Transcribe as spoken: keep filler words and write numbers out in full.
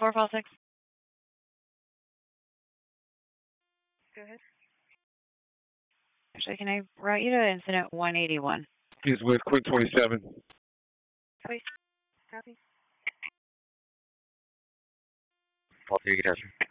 four five six. Go ahead. Actually, can I route you to incident one eighty-one? He's with Quinn twenty-seven. Please. Copy. Paul three, get